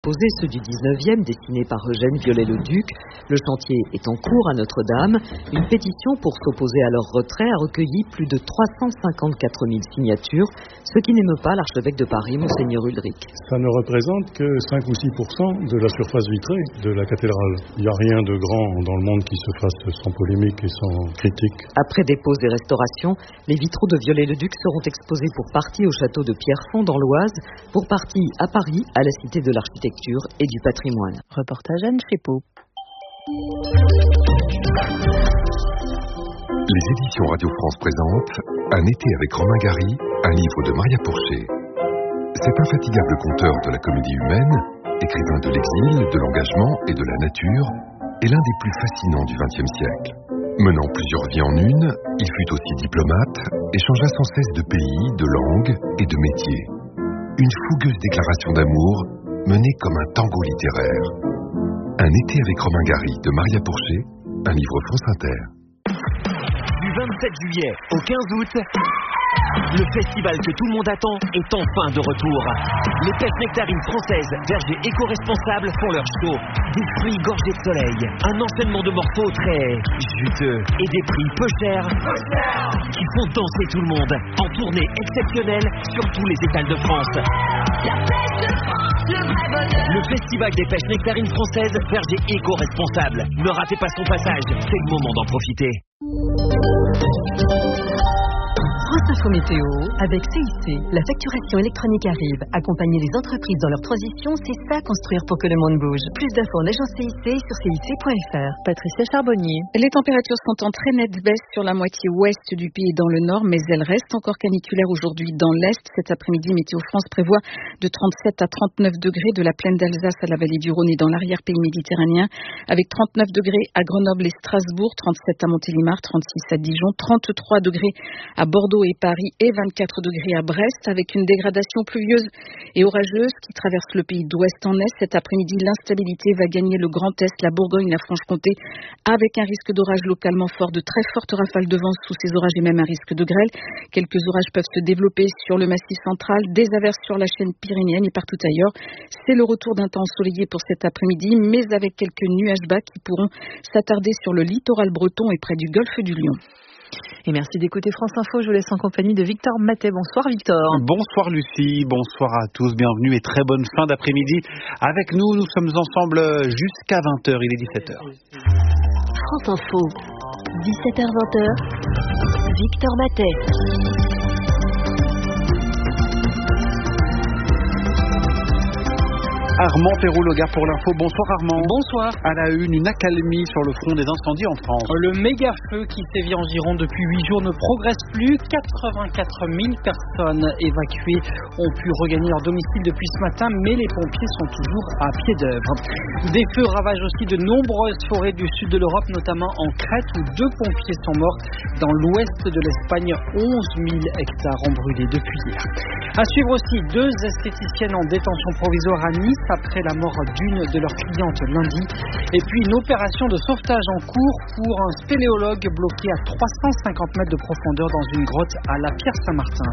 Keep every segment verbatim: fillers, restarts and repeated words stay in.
exposés, ceux du dix-neuvième, dessinés par Eugène Viollet-le-Duc. Le chantier est en cours à Notre-Dame. Une pétition pour s'opposer à leur retrait a recueilli plus de trois cent cinquante-quatre mille signatures, ce qui n'émeut pas l'archevêque de Paris, Monseigneur Ulrich. Ça ne représente que cinq ou six pour cent de la surface vitrée de la cathédrale. Il n'y a rien de grand dans le monde qui se fasse sans polémique et sans critique. Après dépose et restauration, les vitraux de Viollet-le-Duc seront exposés pour partie au château de Pierrefonds dans l'Oise, pour partie à Paris, à la Cité de l'Architecture et du Patrimoine. Reportage Anne Chépeau. Les éditions Radio France présentent Un été avec Romain Gary, un livre de Maria Pourchet. Cet infatigable conteur de la comédie humaine, écrivain de l'exil, de l'engagement et de la nature, est l'un des plus fascinants du vingtième siècle. Menant plusieurs vies en une, il fut aussi diplomate et changea sans cesse de pays, de langue et de métier. Une fougueuse déclaration d'amour menée comme un tango littéraire. Un été avec Romain Gary de Maria Pourchet, un livre France Inter. Du vingt-sept juillet au quinze août, le festival que tout le monde attend est enfin de retour. Les pêches nectarines françaises, vergers éco-responsables font leur show. Des fruits gorgés de soleil, un enchaînement de morceaux très juteux et des prix peu chers qui font danser tout le monde. En tournée exceptionnelle sur tous les étals de France. La pêche de France, le vrai bonheur. Le festival des pêches nectarines françaises, vergers éco-responsables. Ne ratez pas son passage, c'est le moment d'en profiter. France Info Météo, avec C I C, la facturation électronique arrive. Accompagner les entreprises dans leur transition, c'est ça construire pour que le monde bouge. Plus d'infos en agence C I C sur C I C point F R. Patricia Charbonnier. Les températures sont en très nette baisse sur la moitié ouest du pays et dans le nord, mais elles restent encore caniculaires aujourd'hui dans l'est. Cet après-midi, Météo France prévoit de trente-sept à trente-neuf degrés de la plaine d'Alsace à la vallée du Rhône et dans l'arrière-pays méditerranéen, avec trente-neuf degrés à Grenoble et Strasbourg, trente-sept à Montélimar, trente-six à Dijon, trente-trois degrés à Bordeaux et Paris et vingt-quatre degrés à Brest, avec une dégradation pluvieuse et orageuse qui traverse le pays d'ouest en est. Cet après-midi, l'instabilité va gagner le Grand Est, la Bourgogne, la Franche-Comté, avec un risque d'orage localement fort, de très fortes rafales de vent sous ces orages et même un risque de grêle. Quelques orages peuvent se développer sur le Massif central, des averses sur la chaîne pyrénéenne et partout ailleurs. C'est le retour d'un temps ensoleillé pour cet après-midi, mais avec quelques nuages bas qui pourront s'attarder sur le littoral breton et près du golfe du Lion. Et merci d'écouter France Info. Je vous laisse en compagnie de Victor Matet. Bonsoir Victor. Bonsoir Lucie, bonsoir à tous, bienvenue et très bonne fin d'après-midi. Avec nous, nous sommes ensemble jusqu'à vingt heures, il est dix-sept heures. France Info, dix-sept heures vingt heures, Victor Matet. Armand Perrault-Loga pour l'info. Bonsoir Armand. Bonsoir. À la une, une accalmie sur le front des incendies en France. Le méga feu qui sévit en Gironde depuis huit jours ne progresse plus. quatre-vingt-quatre mille personnes évacuées ont pu regagner leur domicile depuis ce matin, mais les pompiers sont toujours à pied d'œuvre. Des feux ravagent aussi de nombreuses forêts du sud de l'Europe, notamment en Crète où deux pompiers sont morts. Dans l'ouest de l'Espagne, onze mille hectares ont brûlé depuis hier. À suivre aussi deux esthéticiennes en détention provisoire à Nice après la mort d'une de leurs clientes lundi. Et puis une opération de sauvetage en cours pour un spéléologue bloqué à trois cent cinquante mètres de profondeur dans une grotte à la Pierre-Saint-Martin.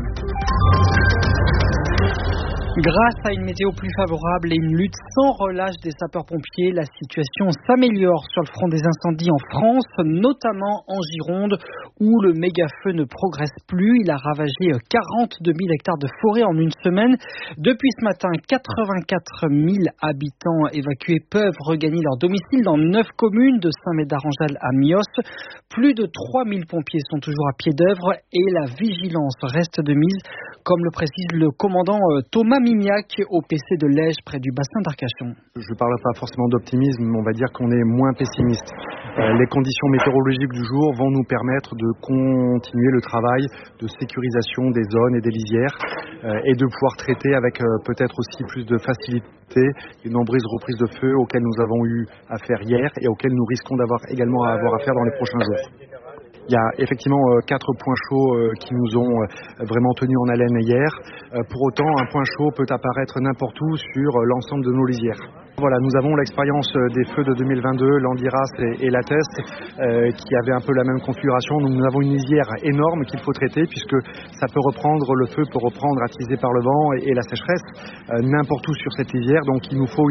Grâce à une météo plus favorable et une lutte sans relâche des sapeurs-pompiers, la situation s'améliore sur le front des incendies en France, notamment en Gironde, où le méga-feu ne progresse plus. Il a ravagé quarante-deux mille hectares de forêt en une semaine. Depuis ce matin, quatre-vingt-quatre mille habitants évacués peuvent regagner leur domicile dans neuf communes, de Saint-Médard-en-Jalles à Mios. Plus de trois mille pompiers sont toujours à pied d'œuvre et la vigilance reste de mise, comme le précise le commandant Thomas Mimiac au P C de Lège près du bassin d'Arcachon. Je ne parle pas forcément d'optimisme, mais on va dire qu'on est moins pessimiste. Euh, les conditions météorologiques du jour vont nous permettre de continuer le travail de sécurisation des zones et des lisières euh, et de pouvoir traiter avec euh, peut-être aussi plus de facilité les nombreuses reprises de feu auxquelles nous avons eu affaire hier et auxquelles nous risquons d'avoir également à avoir affaire dans les prochains jours. Il y a effectivement euh, quatre points chauds euh, qui nous ont euh, vraiment tenus en haleine hier. Euh, pour autant, un point chaud peut apparaître n'importe où sur euh, l'ensemble de nos lisières. Voilà, nous avons l'expérience des feux de deux mille vingt-deux, l'Andiras et, et la Teste, euh, qui avaient un peu la même configuration. Donc nous avons une lisière énorme qu'il faut traiter, puisque ça peut reprendre, le feu peut reprendre attisé par le vent et, et la sécheresse, euh, n'importe où sur cette lisière. Donc il nous faut